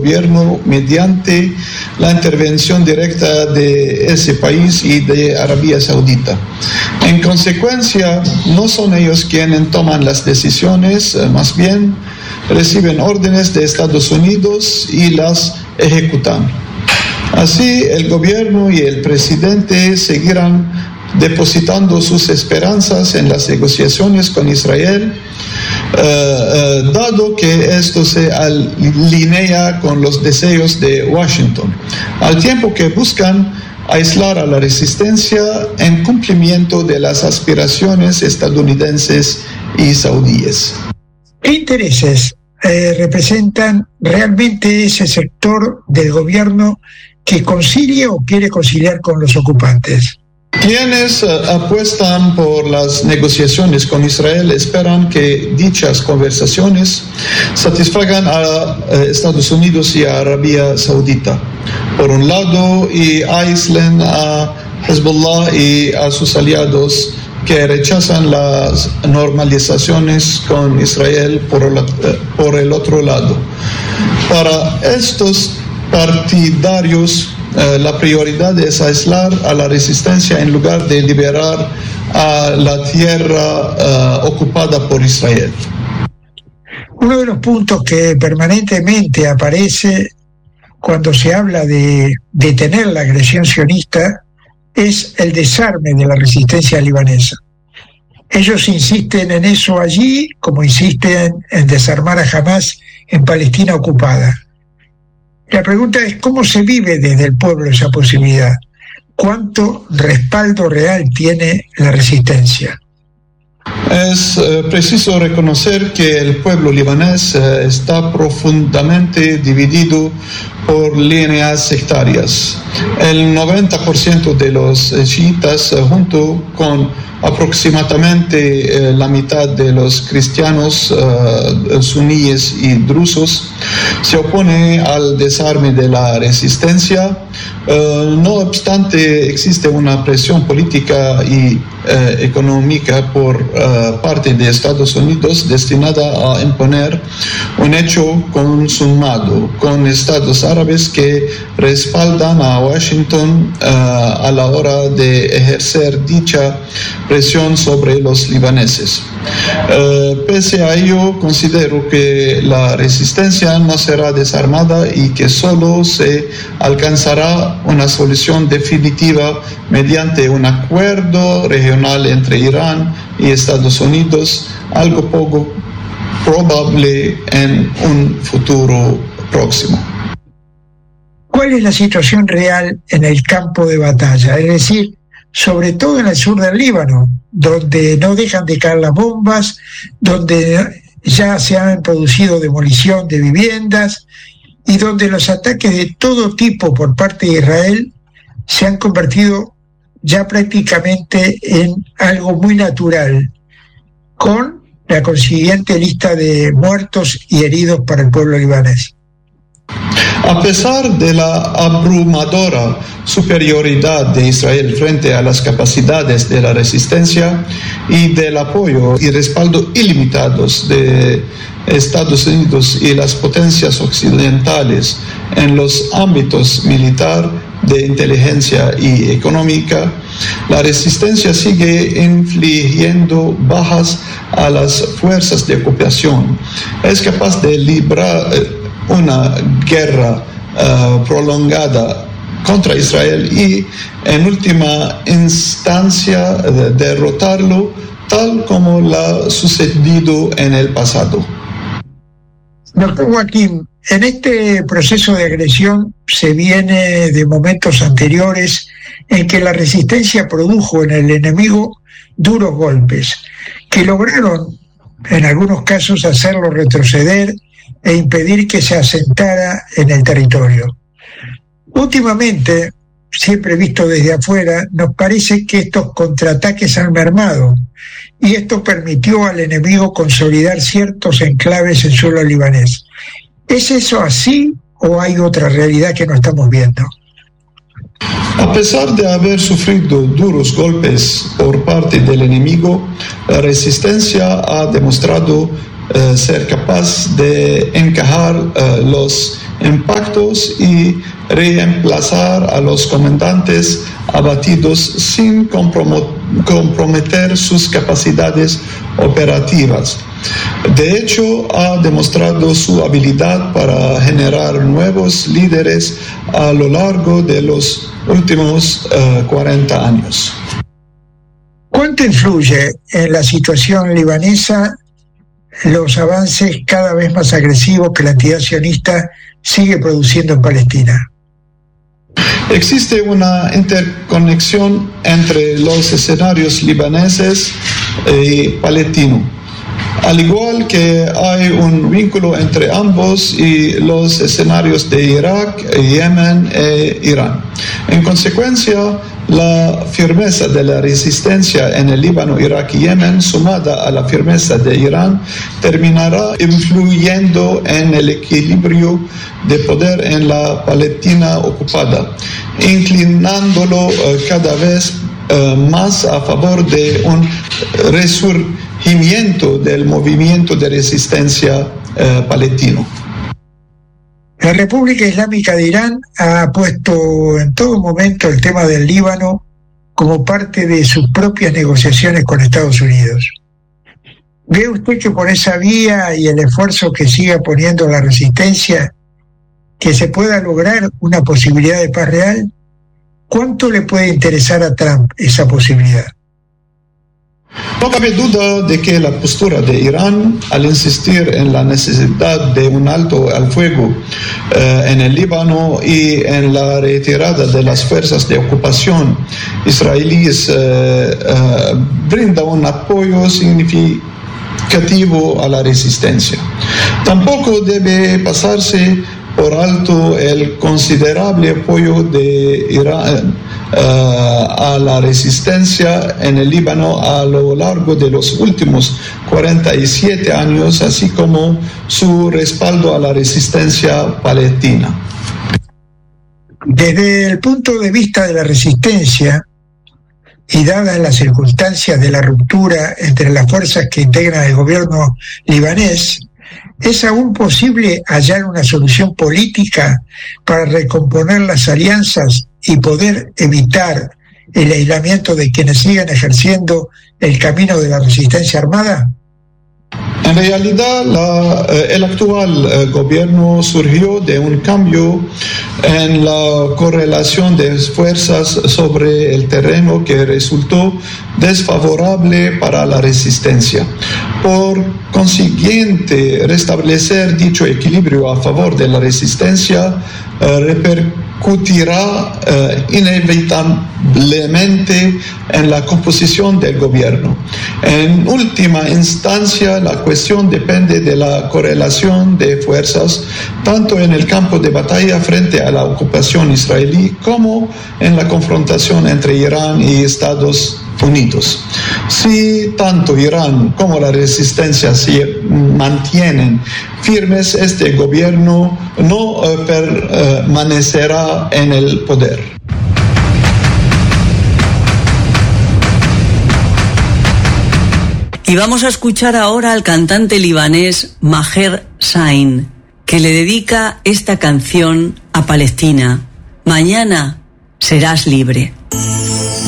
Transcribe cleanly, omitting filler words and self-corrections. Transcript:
gobierno mediante la intervención directa de ese país y de Arabia Saudita. En consecuencia, no son ellos quienes toman las decisiones, más bien reciben órdenes de Estados Unidos y las ejecutan. Así, el gobierno y el presidente seguirán depositando sus esperanzas en las negociaciones con Israel, dado que esto se alinea con los deseos de Washington, al tiempo que buscan aislar a la resistencia en cumplimiento de las aspiraciones estadounidenses y saudíes. ¿Qué intereses representan realmente ese sector del gobierno que concilia o quiere conciliar con los ocupantes? Quienes apuestan por las negociaciones con Israel esperan que dichas conversaciones satisfagan a Estados Unidos y a Arabia Saudita, por un lado, y aíslen a Hezbollah y a sus aliados que rechazan las normalizaciones con Israel por el otro lado. Para estos partidarios, la prioridad es aislar a la resistencia en lugar de liberar a la tierra ocupada por Israel. Uno de los puntos que permanentemente aparece cuando se habla de detener la agresión sionista es el desarme de la resistencia libanesa. Ellos insisten en eso allí, como insisten en desarmar a Hamás en Palestina ocupada. La pregunta es cómo se vive desde el pueblo esa posibilidad. ¿Cuánto respaldo real tiene la resistencia? Es preciso reconocer que el pueblo libanés está profundamente dividido por líneas sectarias. El 90% de los chiitas, junto con aproximadamente la mitad de los cristianos suníes y drusos, se opone al desarme de la resistencia. No obstante, existe una presión política y económica por parte de Estados Unidos destinada a imponer un hecho consumado con estados árabes que respaldan a Washington a la hora de ejercer dicha presión sobre los libaneses. Pese a ello, considero que la resistencia no será desarmada y que solo se alcanzará una solución definitiva mediante un acuerdo regional entre Irán y Estados Unidos, algo poco probable en un futuro próximo. ¿Cuál es la situación real en el campo de batalla? Es decir, sobre todo en el sur del Líbano, donde no dejan de caer las bombas, donde ya se han producido demolición de viviendas y donde los ataques de todo tipo por parte de Israel se han convertido ya prácticamente en algo muy natural, con la consiguiente lista de muertos y heridos para el pueblo libanés. A pesar de la abrumadora superioridad de Israel frente a las capacidades de la resistencia y del apoyo y respaldo ilimitados de Estados Unidos y las potencias occidentales en los ámbitos militar, de inteligencia y económica, la resistencia sigue infligiendo bajas a las fuerzas de ocupación. Es capaz de librar una guerra prolongada contra Israel y, en última instancia, derrotarlo tal como lo ha sucedido en el pasado. Doctor Joaquín, en este proceso de agresión se viene de momentos anteriores en que la resistencia produjo en el enemigo duros golpes que lograron, en algunos casos, hacerlo retroceder e impedir que se asentara en el territorio. Últimamente, siempre visto desde afuera, nos parece que estos contraataques han mermado y esto permitió al enemigo consolidar ciertos enclaves en suelo libanés. ¿Es eso así o hay otra realidad que no estamos viendo? A pesar de haber sufrido duros golpes por parte del enemigo, la resistencia ha demostrado ser capaz de encajar los impactos y reemplazar a los comandantes abatidos sin comprometer sus capacidades operativas. De hecho, ha demostrado su habilidad para generar nuevos líderes a lo largo de los últimos 40 años. ¿Cuánto influye en la situación libanesa los avances cada vez más agresivos que la entidad sionista sigue produciendo en Palestina? Existe una interconexión entre los escenarios libaneses y palestinos, al igual que hay un vínculo entre ambos y los escenarios de Irak, Yemen e Irán. En consecuencia, la firmeza de la resistencia en el Líbano, Irak y Yemen, sumada a la firmeza de Irán, terminará influyendo en el equilibrio de poder en la Palestina ocupada, inclinándolo cada vez más a favor de un resurgimiento del movimiento de resistencia palestino. La República Islámica de Irán ha puesto en todo momento el tema del Líbano como parte de sus propias negociaciones con Estados Unidos. ¿Ve usted que por esa vía y el esfuerzo que siga poniendo la resistencia, que se pueda lograr una posibilidad de paz real? ¿Cuánto le puede interesar a Trump esa posibilidad? No cabe duda de que la postura de Irán, al insistir en la necesidad de un alto al fuego en el Líbano y en la retirada de las fuerzas de ocupación israelíes, brinda un apoyo significativo a la resistencia. Tampoco debe pasarse por alto el considerable apoyo de Irán a la resistencia en el Líbano a lo largo de los últimos 47 años, así como su respaldo a la resistencia palestina. Desde el punto de vista de la resistencia, y dadas las circunstancias de la ruptura entre las fuerzas que integran el gobierno libanés, ¿es aún posible hallar una solución política para recomponer las alianzas y poder evitar el aislamiento de quienes sigan ejerciendo el camino de la resistencia armada? En realidad, el actual gobierno surgió de un cambio en la correlación de fuerzas sobre el terreno que resultó desfavorable para la resistencia. Por consiguiente, restablecer dicho equilibrio a favor de la resistencia repercutirá inevitablemente en la composición del gobierno. En última instancia, la cuestión depende de la correlación de fuerzas, tanto en el campo de batalla frente a la ocupación israelí como en la confrontación entre Irán y Estados Unidos. Si tanto Irán como la resistencia se mantienen firmes, este gobierno no permanecerá en el poder. Y vamos a escuchar ahora al cantante libanés Maher Zain, que le dedica esta canción a Palestina. Mañana serás libre.